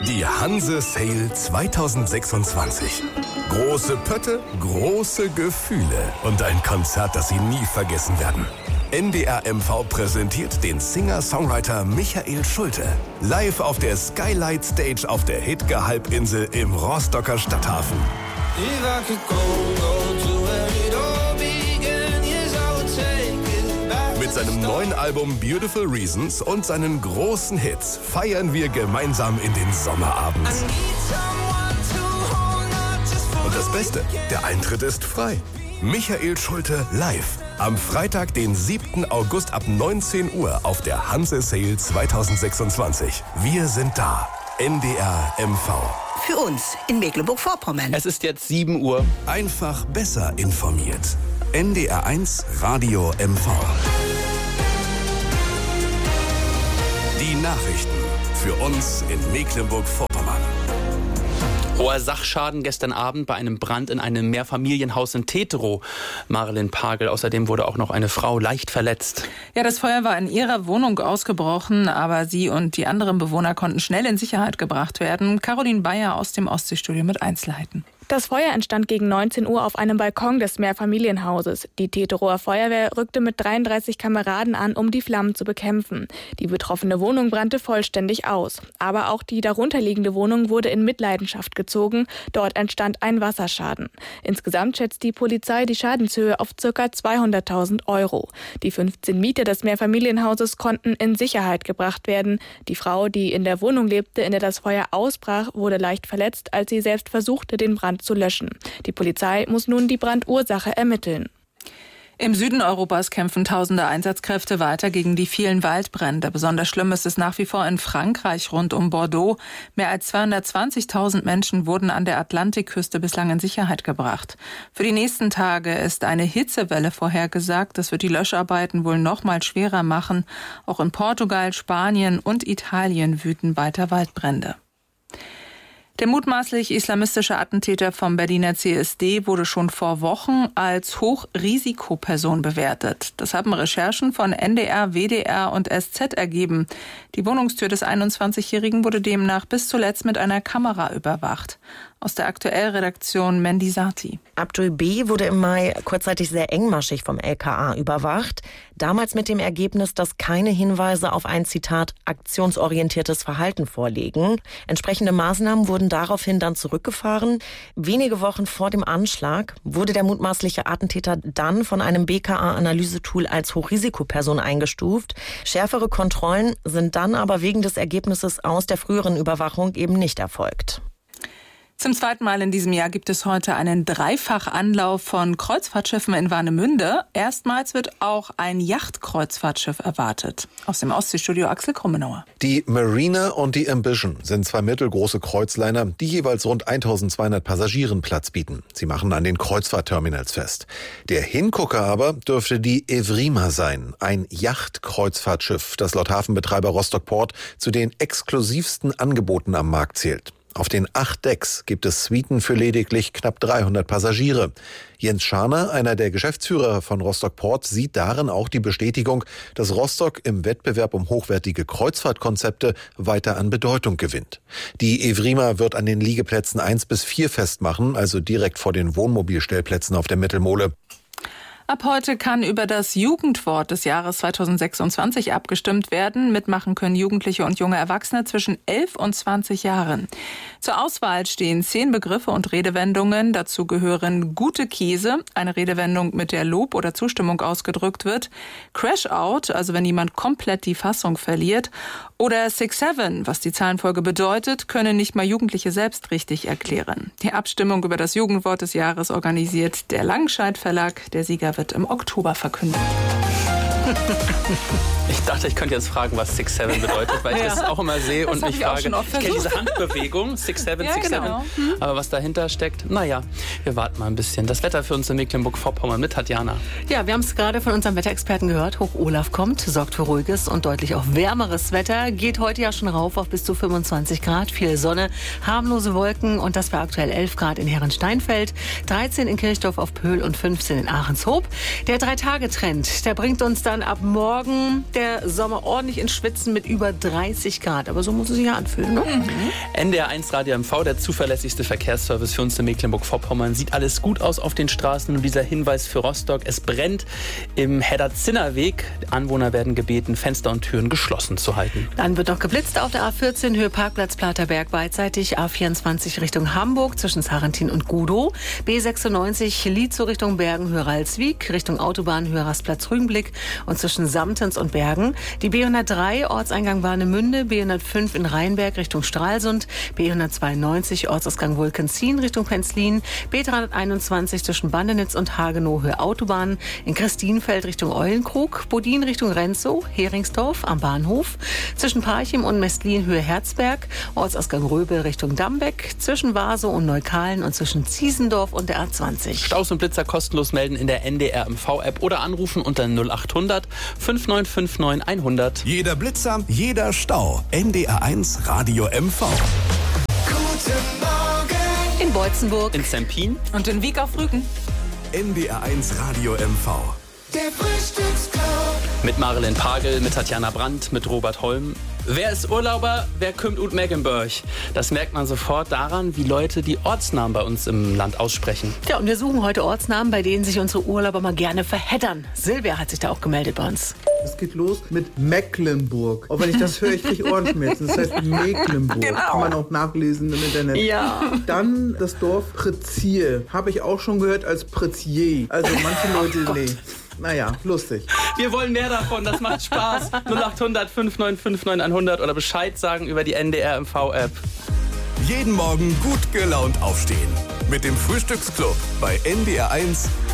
Die Hanse Sale 2026. Große Pötte, große Gefühle und ein Konzert, das Sie nie vergessen werden. NDR MV präsentiert den Singer-Songwriter Michael Schulte. Live auf der Skylight Stage auf der Hidge-Halbinsel im Rostocker Stadthafen. Mit seinem neuen Album Beautiful Reasons und seinen großen Hits feiern wir gemeinsam in den Sommerabend. Und das Beste, der Eintritt ist frei. Michael Schulte live. Am Freitag, den 7. August ab 19 Uhr auf der Hanse Sale 2026. Wir sind da. NDR MV. Für uns in Mecklenburg-Vorpommern. Es ist jetzt 7 Uhr. Einfach besser informiert. NDR 1 Radio MV. Die Nachrichten für uns in Mecklenburg-Vorpommern. Hoher Sachschaden gestern Abend bei einem Brand in einem Mehrfamilienhaus in Teterow. Marilyn Pagel. Außerdem wurde auch noch eine Frau leicht verletzt. Ja, das Feuer war in ihrer Wohnung ausgebrochen, aber sie und die anderen Bewohner konnten schnell in Sicherheit gebracht werden. Caroline Bayer aus dem Ostseestudio mit Einzelheiten. Das Feuer entstand gegen 19 Uhr auf einem Balkon des Mehrfamilienhauses. Die Teterower Feuerwehr rückte mit 33 Kameraden an, um die Flammen zu bekämpfen. Die betroffene Wohnung brannte vollständig aus. Aber auch die darunterliegende Wohnung wurde in Mitleidenschaft gezogen. Dort entstand ein Wasserschaden. Insgesamt schätzt die Polizei die Schadenshöhe auf ca. 200.000 €. Die 15 Mieter des Mehrfamilienhauses konnten in Sicherheit gebracht werden. Die Frau, die in der Wohnung lebte, in der das Feuer ausbrach, wurde leicht verletzt, als sie selbst versuchte, den Brand zu löschen. Die Polizei muss nun die Brandursache ermitteln. Im Süden Europas kämpfen tausende Einsatzkräfte weiter gegen die vielen Waldbrände. Besonders schlimm ist es nach wie vor in Frankreich rund um Bordeaux. Mehr als 220.000 Menschen wurden an der Atlantikküste bislang in Sicherheit gebracht. Für die nächsten Tage ist eine Hitzewelle vorhergesagt. Das wird die Löscharbeiten wohl noch mal schwerer machen. Auch in Portugal, Spanien und Italien wüten weiter Waldbrände. Der mutmaßlich islamistische Attentäter vom Berliner CSD wurde schon vor Wochen als Hochrisikoperson bewertet. Das haben Recherchen von NDR, WDR und SZ ergeben. Die Wohnungstür des 21-Jährigen wurde demnach bis zuletzt mit einer Kamera überwacht. Aus der Aktuell-Redaktion Mandy Sati. Abdul B. wurde im Mai kurzzeitig sehr engmaschig vom LKA überwacht. Damals mit dem Ergebnis, dass keine Hinweise auf ein, Zitat, aktionsorientiertes Verhalten vorliegen. Entsprechende Maßnahmen wurden daraufhin dann zurückgefahren. Wenige Wochen vor dem Anschlag wurde der mutmaßliche Attentäter dann von einem BKA-Analysetool als Hochrisikoperson eingestuft. Schärfere Kontrollen sind dann aber wegen des Ergebnisses aus der früheren Überwachung eben nicht erfolgt. Zum zweiten Mal in diesem Jahr gibt es heute einen Dreifachanlauf von Kreuzfahrtschiffen in Warnemünde. Erstmals wird auch ein Yachtkreuzfahrtschiff erwartet. Aus dem Ostseestudio Axel Krummenauer. Die Marina und die Ambition sind zwei mittelgroße Kreuzliner, die jeweils rund 1200 Passagieren Platz bieten. Sie machen an den Kreuzfahrtterminals fest. Der Hingucker aber dürfte die Evrima sein, ein Yachtkreuzfahrtschiff, das laut Hafenbetreiber Rostock Port zu den exklusivsten Angeboten am Markt zählt. Auf den 8 Decks gibt es Suiten für lediglich knapp 300 Passagiere. Jens Scharner, einer der Geschäftsführer von Rostock Port, sieht darin auch die Bestätigung, dass Rostock im Wettbewerb um hochwertige Kreuzfahrtkonzepte weiter an Bedeutung gewinnt. Die Evrima wird an den Liegeplätzen 1 bis 4 festmachen, also direkt vor den Wohnmobilstellplätzen auf der Mittelmole. Ab heute kann über das Jugendwort des Jahres 2026 abgestimmt werden. Mitmachen können Jugendliche und junge Erwachsene zwischen 11 und 20 Jahren. Zur Auswahl stehen 10 Begriffe und Redewendungen. Dazu gehören gute Käse, eine Redewendung, mit der Lob oder Zustimmung ausgedrückt wird. Crash out, also wenn jemand komplett die Fassung verliert. Oder 6-7, was die Zahlenfolge bedeutet, können nicht mal Jugendliche selbst richtig erklären. Die Abstimmung über das Jugendwort des Jahres organisiert der Langenscheidt Verlag. Der Sieger wird im Oktober verkündet. Ich dachte, ich könnte jetzt fragen, was 6-7 bedeutet, weil ich das auch immer sehe und mich frage, ich kenne diese Handbewegung, 6-7, ja, 6-7, genau. Aber was dahinter steckt, naja, wir warten mal ein bisschen. Das Wetter für uns in Mecklenburg-Vorpommern mit Tatjana. Ja, wir haben es gerade von unserem Wetterexperten gehört. Hoch Olaf kommt, sorgt für ruhiges und deutlich auch wärmeres Wetter. Geht heute ja schon rauf auf bis zu 25 Grad, viel Sonne, harmlose Wolken und das war aktuell 11 Grad in Herrensteinfeld, 13 in Kirchdorf auf Pöhl und 15 in Ahrenshoop. Der 3-Tage-Trend, der bringt uns dann ab morgen der Sommer ordentlich ins Schwitzen mit über 30 Grad. Aber so muss es sich ja anfühlen, ne? NDR1 Radio MV, der zuverlässigste Verkehrsservice für uns in Mecklenburg-Vorpommern. Sieht alles gut aus auf den Straßen. Und dieser Hinweis für Rostock: Es brennt im Hedda-Zinner-Weg. Anwohner werden gebeten, Fenster und Türen geschlossen zu halten. Dann wird noch geblitzt auf der A14 Höhe Parkplatz Platerberg beidseitig. A24 Richtung Hamburg zwischen Sarentin und Gudow. B96 Lietzow Richtung Bergen Höhe Ralswiek. Richtung Autobahn Höhe Rastplatz Rügenblick und zwischen Samtens und Bergen. Die B103 Ortseingang Warnemünde. B105 in Rheinberg Richtung Stralsund. B192 Ortsausgang Wolkenzien Richtung Penzlin. B321 zwischen Bandenitz und Hagenow Höhe Autobahn. In Christienfeld Richtung Eulenkrug. Bodin Richtung Renzow. Heringsdorf am Bahnhof. Zwischen Parchim und Mestlin Höhe Herzberg. Ortsausgang Röbel Richtung Dambeck. Zwischen Wasow und Neukalen und zwischen Ziesendorf und der A20. Staus und Blitzer kostenlos melden in der NDR MV-App oder anrufen unter 0800 5959 100. Jeder Blitzer, jeder Stau. NDR1 Radio MV. Guten Morgen. In Beutzenburg. In Zempin. Und in Wiek auf Rügen. NDR1 Radio MV. Der Frühstücksclub. Mit Marilyn Pagel, mit Tatjana Brandt, mit Robert Holm. Wer ist Urlauber, wer kommt ut Mecklenburg? Das merkt man sofort daran, wie Leute die Ortsnamen bei uns im Land aussprechen. Ja, und wir suchen heute Ortsnamen, bei denen sich unsere Urlauber mal gerne verheddern. Silvia hat sich da auch gemeldet bei uns. Es geht los mit Mecklenburg. Auch wenn ich das höre, ich kriege Ohrenschmerzen. Das heißt Mecklenburg. Genau. Kann man auch nachlesen im Internet. Ja. Dann das Dorf Prezier. Habe ich auch schon gehört als Prezier. Also manche Leute, nee. Naja, lustig. Wir wollen mehr davon, das macht Spaß. 0800 5959 100 oder Bescheid sagen über die NDR MV-App. Jeden Morgen gut gelaunt aufstehen. Mit dem Frühstücksclub bei NDR1